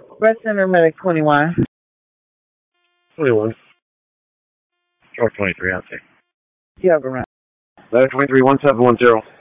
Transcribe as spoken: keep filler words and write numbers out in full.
Breast Center Medic twenty-one. twenty-one. Or twenty-three, I'd say. Yeah, around. Letter twenty-three, one seven one zero.